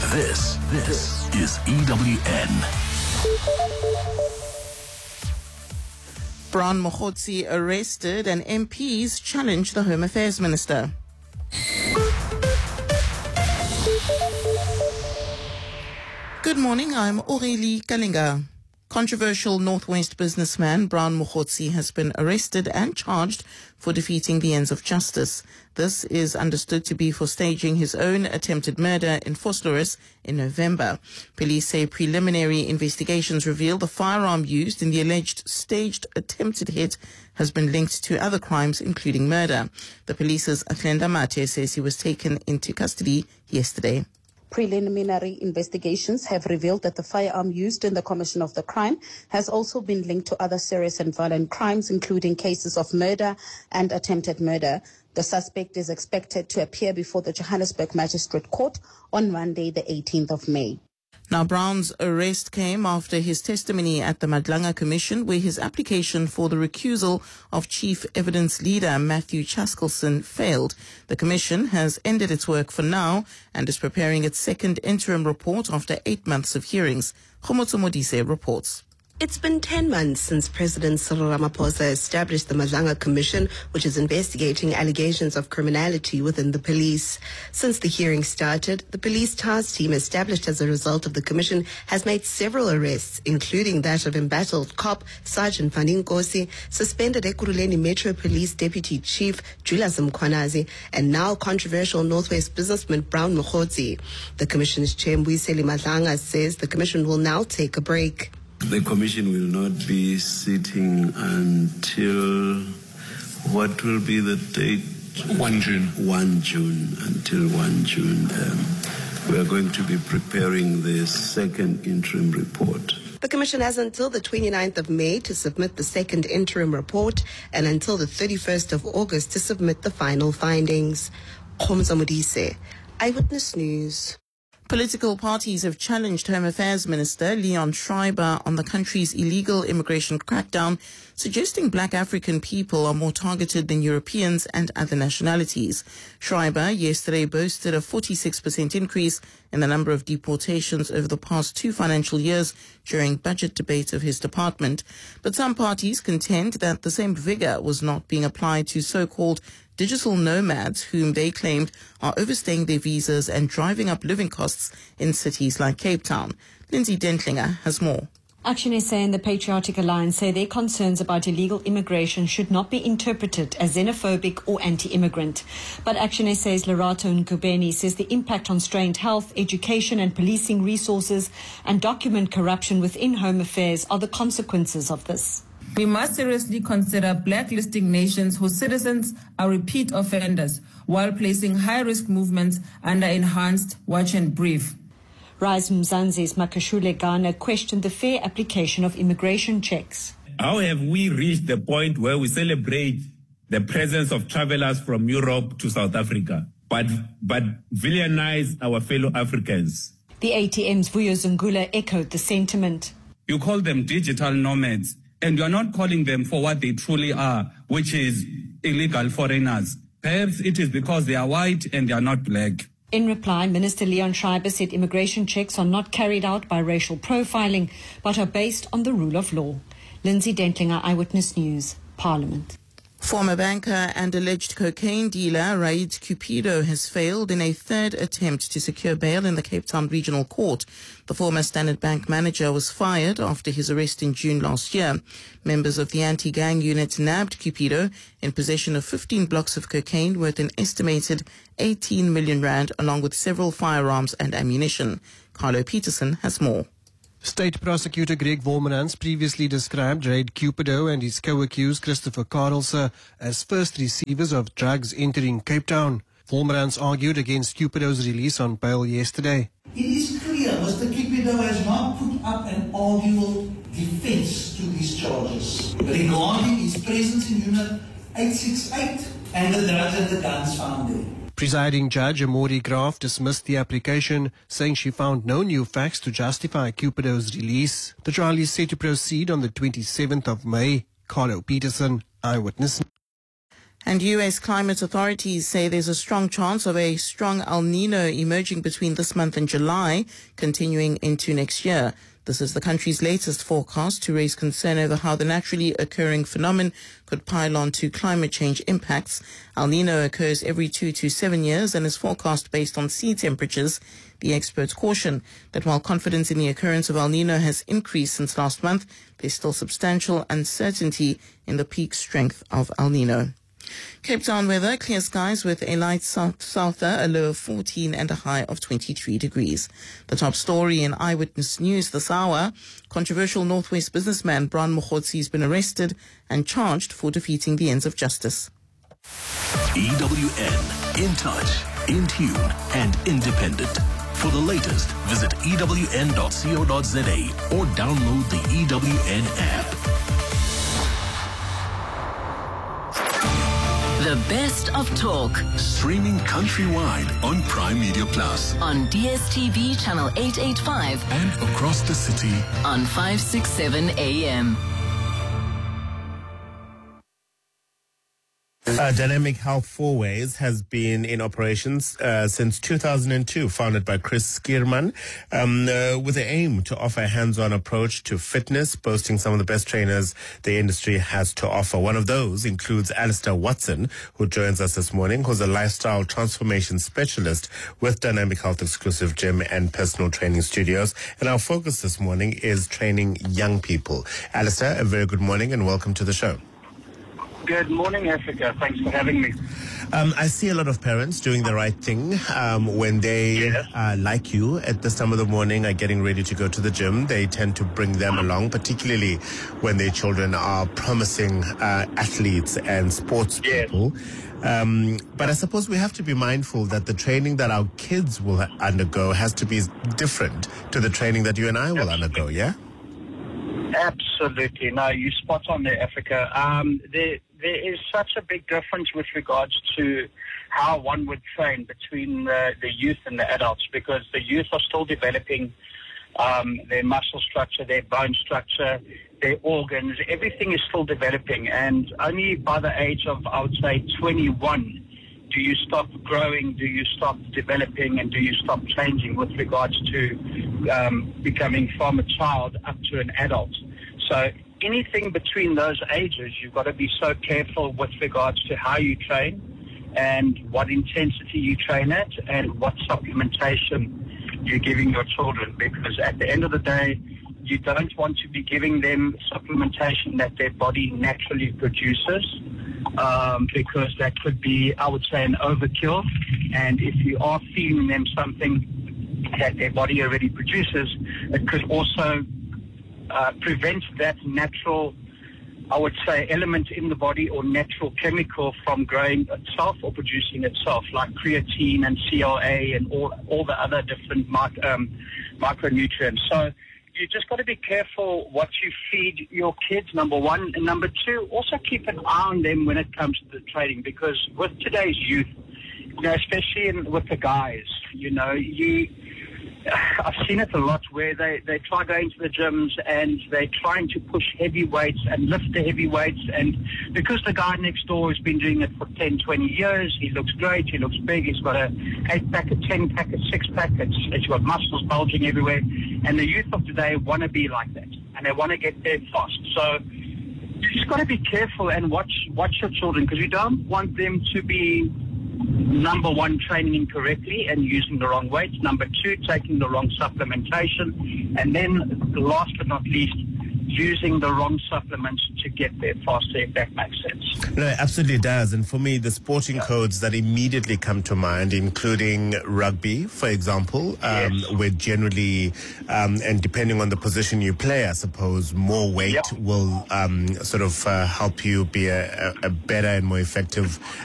This is EWN. Brown Mokhotsi arrested and MPs challenge the Home Affairs Minister. Good morning, I'm Aurélie Kalinga. Controversial Northwest businessman Brown Mokhotsi has been arrested and charged for defeating the ends of justice. This is understood to be for staging his own attempted murder in Vosloorus in November. Police say preliminary investigations reveal the firearm used in the alleged staged attempted hit has been linked to other crimes, including murder. The police's Atlenda Mate says he was taken into custody yesterday. Preliminary investigations have revealed that the firearm used in the commission of the crime has also been linked to other serious and violent crimes, including cases of murder and attempted murder. The suspect is expected to appear before the Johannesburg Magistrate Court on Monday, the 18th of May. Now, Brown's arrest came after his testimony at the Madlanga Commission, where his application for the recusal of Chief Evidence Leader Matthew Chaskelson failed. The Commission has ended its work for now and is preparing its second interim report after 8 months of hearings. Khomotso Modise reports. It's been 10 months since President Cyril Ramaphosa established the Madlanga Commission, which is investigating allegations of criminality within the police. Since the hearing started, the police task team established as a result of the commission has made several arrests, including that of embattled cop Sergeant Vani Nkosi, suspended Ekurhuleni Metro Police Deputy Chief Julius Mkhwanazi, and now controversial Northwest businessman Brown Mokhotsi. The commission's chair Mbuyiseli Madlanga says the commission will now take a break. The commission will not be sitting until, what will be the date? 1 June. 1 June, until 1 June. We are going to be preparing the second interim report. The Commission has until the 29th of May to submit the second interim report and until the 31st of August to submit the final findings. Khomotso Modise, Eyewitness News. Political parties have challenged Home Affairs Minister Leon Schreiber on the country's illegal immigration crackdown, suggesting black African people are more targeted than Europeans and other nationalities. Schreiber yesterday boasted a 46% increase in the number of deportations over the past 2 financial years during budget debate of his department. But some parties contend that the same vigor was not being applied to so-called digital nomads, whom they claimed are overstaying their visas and driving up living costs in cities like Cape Town. Lindsay Dentlinger has more. Action SA and the Patriotic Alliance say their concerns about illegal immigration should not be interpreted as xenophobic or anti-immigrant. But Action SA's Lerato Nkubeni says the impact on strained health, education and policing resources and document corruption within Home Affairs are the consequences of this. We must seriously consider blacklisting nations whose citizens are repeat offenders while placing high-risk movements under enhanced watch and brief. Rise Mzansi's Makashule Ghana questioned the fair application of immigration checks. How have we reached the point where we celebrate the presence of travelers from Europe to South Africa, but villainize our fellow Africans? The ATM's Vuyo Zungula echoed the sentiment. You call them digital nomads, and you are not calling them for what they truly are, which is illegal foreigners. Perhaps it is because they are white and they are not black. In reply, Minister Leon Schreiber said immigration checks are not carried out by racial profiling, but are based on the rule of law. Lindsay Dentlinger, Eyewitness News, Parliament. Former banker and alleged cocaine dealer Raid Cupido has failed in a third attempt to secure bail in the Cape Town Regional Court. The former Standard Bank manager was fired after his arrest in June last year. Members of the anti-gang unit nabbed Cupido in possession of 15 blocks of cocaine worth an estimated 18 million rand, along with several firearms and ammunition. Carlo Peterson has more. State Prosecutor Greg Wolmerans previously described Raid Cupido and his co-accused Christopher Carlse as first receivers of drugs entering Cape Town. Wolmerans argued against Cupido's release on bail yesterday. It is clear Mr. Cupido has not put up an arguable defense to these charges regarding his presence in Unit 868 and the drugs and the guns found there. Presiding Judge Amori Graaf dismissed the application, saying she found no new facts to justify Cupido's release. The trial is set to proceed on the 27th of May. Carlo Peterson, Eyewitness. And U.S. climate authorities say there's a strong chance of a strong El Nino emerging between this month and July, continuing into next year. This is the country's latest forecast to raise concern over how the naturally occurring phenomenon could pile on to climate change impacts. El Nino occurs every 2 to 7 years and is forecast based on sea temperatures. The experts caution that while confidence in the occurrence of El Nino has increased since last month, there's still substantial uncertainty in the peak strength of El Nino. Cape Town weather, clear skies with a light souther, a low of 14 and a high of 23 degrees. The top story in Eyewitness News this hour, controversial Northwest businessman Bron Mokhotsi has been arrested and charged for defeating the ends of justice. EWN, in touch, in tune and independent. For the latest, visit ewn.co.za or download the EWN app. The best of talk. Streaming countrywide on Prime Media Plus. On DSTV channel 885. And across the city. On 567 AM. Dynamic Health Fourways has been in operations since 2002, founded by Chris Skierman, with the aim to offer a hands-on approach to fitness, boasting some of the best trainers the industry has to offer. One of those includes Alistair Watson, who joins us this morning, who's a lifestyle transformation specialist with Dynamic Health Exclusive Gym and Personal Training Studios. And our focus this morning is training young people. Alistair, a very good morning and welcome to the show. Good morning, Africa. Thanks for having me. I see a lot of parents doing the right thing when they, like you, at this time of the morning are getting ready to go to the gym. They tend to bring them along, particularly when their children are promising athletes and sports people. But I suppose we have to be mindful that the training that our kids will undergo has to be different to the training that you and I will undergo, yeah? Absolutely. No, you spot on there, Africa. There is such a big difference with regards to how one would train between the youth and the adults, because the youth are still developing their muscle structure, their bone structure, their organs. Everything is still developing, and only by the age of, I would say, 21, do you stop growing, do you stop developing, and do you stop changing with regards to becoming from a child up to an adult. So anything between those ages, you've got to be so careful with regards to how you train and what intensity you train at and what supplementation you're giving your children, because at the end of the day, you don't want to be giving them supplementation that their body naturally produces, because that could be, I would say, an overkill. And if you are feeding them something that their body already produces, it could also prevent that natural, I would say, element in the body or natural chemical from growing itself or producing itself, like creatine and CLA and all the other different micronutrients. So you just got to be careful what you feed your kids, number one. And number two, also keep an eye on them when it comes to the training, because with today's youth, you know, especially with the guys, you know, I've seen it a lot where they try going to the gyms and they're trying to push heavy weights and lift the heavy weights, and because the guy next door has been doing it for 10, 20 years, he looks great, he looks big, he's got a 8-pack, a 10-pack, a 6-pack, it's got muscles bulging everywhere, and the youth of today want to be like that, and they want to get there fast. So you just got to be careful and watch your children, because you don't want them to be, number one, training incorrectly and using the wrong weights. Number two, taking the wrong supplementation. And then, last but not least, using the wrong supplements to get there faster, if that makes sense. No, it absolutely does. And for me, the sporting codes that immediately come to mind, including rugby, for example, where generally, and depending on the position you play, I suppose, more weight will sort of help you be a better and more effective